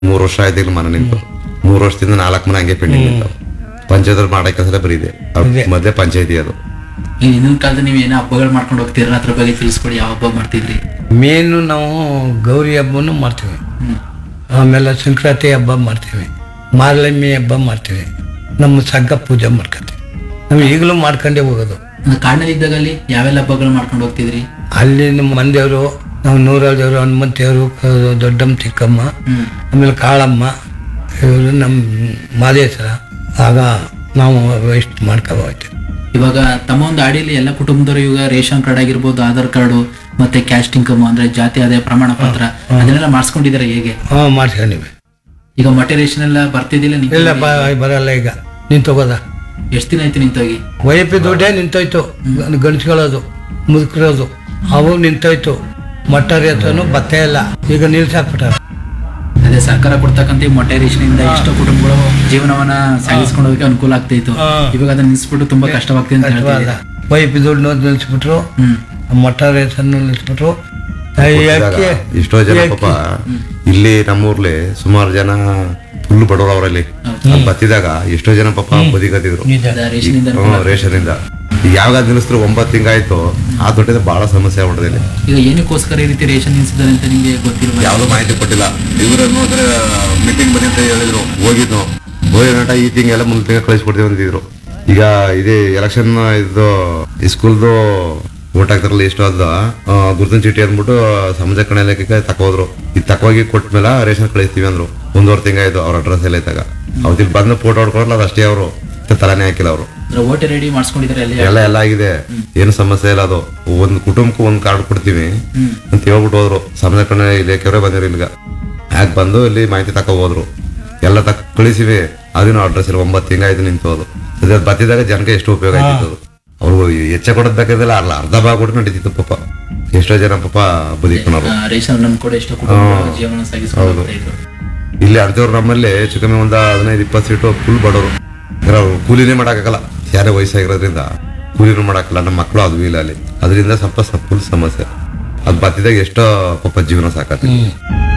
3 ವರ್ಷ ಆಯ್ತು ಇಲ್ಲಿ ಮನೆ ನಿಂತು. 3 ವರ್ಷದಿಂದ 4 ಮನೆ ಹಂಗೆ ಪೆಂಡಿಂಗ್ ನಿಂತಾವ. ಪಂಚಾಯತ್ ಮಾಡೋ ಕೆಲಸ ಬರೀ ಇದೆ. ಮೊದಲೇ ಪಂಚಾಯತಿ ಅದು. ಈಗ ಹಿಂದಿನ ಕಾಲದಲ್ಲಿ ನೀವು ಏನೋ ಹಬ್ಬಗಳು ಮಾಡ್ಕೊಂಡು ಹೋಗ್ತೀರಾ, ಅದ್ರ ಬಗ್ಗೆ ತಿಳಿಸ್ಕೊಡಿ. ಯಾವ ಹಬ್ಬ ಮಾಡ್ತಿದ್ರಿ? ಮೇನು ನಾವು ಗೌರಿ ಹಬ್ಬನೂ ಮಾಡ್ತೀವಿ, ಹ್ಮ್. ಆಮೇಲೆ ಸಂಕ್ರಾಂತಿ ಹಬ್ಬ ಮಾಡ್ತೀವಿ, ಮಾರಲಮ್ಮಿ ಹಬ್ಬ ಮಾಡ್ತೀವಿ, ನಮ್ಮ ಸಗ್ಗ ಪೂಜೆ ಮಾಡ್ಕೊತೀವಿ. ನಾವು ಈಗಲೂ ಮಾಡ್ಕೊಂಡೇ ಹೋಗೋದು. ಕಾಡಿನಲ್ಲಿ ಇದ್ದಾಗ ಅಲ್ಲಿ ಯಾವೆಲ್ಲ ಹಬ್ಬಗಳು ಮಾಡ್ಕೊಂಡು ಹೋಗ್ತಿದ್ರಿ? ಅಲ್ಲಿ ನಮ್ಮ ಮಂದೇವರು, ನಾವು ನೂರಾರು ದೇವರು, ಹನುಮಂತೇವರು, ದೊಡ್ಡಮ್ಮ, ಚಿಕ್ಕಮ್ಮ, ಹ್ಮ್. ಆಮೇಲೆ ಕಾಳಮ್ಮ, ಇವರು ನಮ್ಮ ಮಾದೇಶ್ವರ. ಆಗ ನಾವು ಇಷ್ಟು ಮಾಡ್ಕೋಬೋಯ್ತು. ಇವಾಗ ತಮ್ಮ ಒಂದು ಆಡಿಯಲ್ಲಿ ಎಲ್ಲ ಕುಟುಂಬದವರು ಇವಾಗ ರೇಷನ್ ಕಾರ್ಡ್ ಆಗಿರ್ಬೋದು, ಆಧಾರ್ ಕಾರ್ಡು ಮತ್ತೆ ಕ್ಯಾಸ್ಟ್ ಇನ್ಕಮ್ ಅಂದ್ರೆ ಜಾತಿ ಆದಾಯ ಪ್ರಮಾಣ ಪತ್ರ ಅದನ್ನೆಲ್ಲ ಮಾಡಿಸ್ಕೊಂಡಿದ್ದಾರೆ ಹೇಗೆ? ಮಾಡ್ಕೊಂಡಿವಿ. ಈಗ ಮೊಟ್ಟೆ ರೇಷನ್ ಎಲ್ಲ ಬರ್ತಿದ್ದಿಲ್ಲ? ಇಲ್ಲ ಬರಲ್ಲ. ಈಗ ನಿಂತೋಗೋದ ಎಷ್ಟು ದಿನ ಆಯ್ತು ನಿಂತೋಗಿ? ವೈಪಿ ದುಡ್ಡೇ ನಿಂತೋಯ್ತು. ಗಂಡ್ಸ್ಕೊಳ್ಳೋದು ಮುದುಕಿರೋದು ಅವು ನಿಂತೋಯ್ತು. ಮೊಟ್ಟರಿ ಹತ್ರನು ಬತ್ತೆ ಇಲ್ಲ, ಈಗ ನಿಲ್ಸಾಕ್ಬಿಟ್ಟಾರ. ಅದೇ ಸರ್ಕಾರ ಕೊಡ್ತಕ್ಕಂಥ ಈ ಮೊಟ್ಟೆ ರೇಷನ್ ಇಂದ ಎಷ್ಟೋ ಕುಟುಂಬಗಳು ಜೀವನವನ್ನ ಸಾಗಿಸ್ಕೊಳ್ಳೋದಕ್ಕೆ ಅನುಕೂಲ ಆಗ್ತಾ ಇತ್ತು. ಇವಾಗ ಅದನ್ನ ನಿಲ್ಸ್ಬಿಟ್ಟು ತುಂಬಾ ಕಷ್ಟವಾಗ್ತಿದೆ ಅಂತ ಹೇಳ್ತಿದ್ದಾರೆ. ವೈಪಿ ದುಡ್ಡು ನಿಲ್ಸ್ಬಿಟ್ರು, ಹ್ಮ್. ಮೊಟ್ಟರಿ ಹತ್ರನು ನಿಲ್ಸ್ಬಿಟ್ರು. ಎಷ್ಟೋ ಜನ ಪಾಪ ಇಲ್ಲಿ ನಮ್ಮೂರ್ಲಿ ಸುಮಾರು ಜನ ಫುಲ್ ಬಡವರು ಅವರಲ್ಲಿ ಬತ್ತಿದಾಗ ಎಷ್ಟೋ ಜನ ಪಾಪ ಬದಿಗತ್ತಿದ್ರು ರೇಷನ್ ಇಂದ ರೇಷನ್ ಇಂದ. ಯಾವಾಗ ನಿಲ್ಲಿಸಿದ್ರು 9 ತಿಂಗಾಯ್ತು. ಆ ದುಡ್ಡಿಂದ ಬಹಳ ಸಮಸ್ಯೆ ಆಗ್ಬಿಟ್ಟಿದೆ. ಈಗ ಏನಕ್ಕೋಸ್ಕರ ಈ ರೀತಿ ರೇಷನ್ ನಿಲ್ಸಿದ್ದಾರೆ ಅಂತ ನಿಮ್ಗೆ ಗೊತ್ತಿಲ್ಲ? ಯಾವ್ದು ಮಾಹಿತಿ ಕೊಟ್ಟಿಲ್ಲ. ಇವ್ರು ನೋಡಿದ್ರೆ ಮೀಟಿಂಗ್ ಬನ್ನಿ ಅಂತ ಹೇಳಿದ್ರು, ಹೋಗಿದ್ನು. ಹೋಗಿ ನಟ ಈ ತಿಂಗೆಲ್ಲ ಮುಂದೆ ತಿಂಗ ಕಳಿಸ್ಕೊಡ್ತೀವಿ ಅಂತಿದ್ರು. ಈಗ ಇದೇ ಎಲೆಕ್ಷನ್ ಇದು ಸ್ಕೂಲ್ದು ಓಟ್ ಹಾಕ್ತಾರಲ್ಲ, ಎಷ್ಟು ಅದ ಗುರುತಿನ ಚೀಟಿ ಅಂದ್ಬಿಟ್ಟು ಸಮಾಜ ಕಣ ಇಲಾಖೆಗೆ ತಕೋದ್ರು. ಇದು ತಕೋಗಿ ಕೊಟ್ಮೇಲೆ ರೇಷನ್ ಕಳಿಸ್ತೀವಿ ಅಂದ್ರು. 1.5 ತಿಂಗಾಯ್ತು ಅವ್ರ ಅಡ್ರೆಸ್ ಎಲ್ಲ ಇದ್ದಾಗ. ಅವತ್ತಿಲ್ಲಿ ಬಂದು ಫೋಟೋ ಹೊಡ್ಕೊಳಲ್ಲ, ಅದಷ್ಟೇ ಅವರು ತಲಾನೇ ಹಾಕಿಲ್ಲ ಅವರು. ವೋಟ್ ರೆಡಿ ಮಾಡಿಸ್ಕೊಂಡಿದ್ದಾರೆ ಎಲ್ಲ ಆಗಿದೆ, ಏನು ಸಮಸ್ಯೆ ಇಲ್ಲ. ಅದು ಒಂದು ಕುಟುಂಬಕ್ಕೂ ಒಂದು ಕಾರ್ಡ್ ಕೊಡ್ತೀವಿ ಅಂತ ಹೇಳ್ಬಿಟ್ಟು ಹೋದ್ರು. ಸಮಾಜ ಕಣ ಇಲಾಖೆಯವರೇ ಬಂದಿರು ಇಲ್ಲಿಗ. ಯಾಕೆ ಬಂದು ಇಲ್ಲಿ ಮಾಹಿತಿ ತಕೋ ಹೋದ್ರು. ಎಲ್ಲ ಕಳಿಸಿವಿ. ಅದೇನೋ ಅಡ್ರೆಸ್ ಇಲ್ಲ. 9 ತಿಂಗಾಯ್ತು ನಿಂತೋದು. ಅದ್ರ ಬತ್ತಿದಾಗ ಜನಕ್ಕೆ ಎಷ್ಟು ಉಪಯೋಗ ಆಯ್ತಿತ್ತು. ಅವ್ರು ಹೆಚ್ಚ ಕೊಡೋದ್ ಬೇಕಾದಿಲ್ಲ, ಅರ್ಧ ಭಾಗ ಕೊಟ್ಟು ನಡೀತಿತ್ತು ಪಾಪ. ಎಷ್ಟೋ ಜನ ಪಾಪ ಬದುಕೋರು ರೇಷನ್ ಕೂಡ ಎಷ್ಟೋ ಕುಟುಂಬಗಳು ಜೀವನ ಸಾಗಿಸ್ಕೊಂಡು ಇದ್ರು. ಇಲ್ಲಿ ಅಂತವ್ರು ನಮ್ಮಲ್ಲಿ ಚಿಕ್ಕಮ್ಮಿ ಒಂದು 15-20 ಸೀಟು ಫುಲ್ ಬಡವರು. ಅವ್ರು ಕೂಲಿನೇ ಮಾಡಕ್ಕಾಗಲ್ಲ. ಯಾರೇ ವಯಸ್ಸಾಗಿರೋದ್ರಿಂದ ಕೂಲಿನೂ ಮಾಡಕ್ಕಲ್ಲ. ನಮ್ಮ ಮಕ್ಕಳು ಅದು ಇಲ್ಲ ಅಲ್ಲಿ. ಅದರಿಂದ ಸ್ವಲ್ಪ ಫುಲ್ ಸಮಸ್ಯೆ. ಅದು ಬತ್ತಿದಾಗ ಎಷ್ಟೋ ಪಾಪ ಜೀವನ ಸಾಕತ್ತೆ.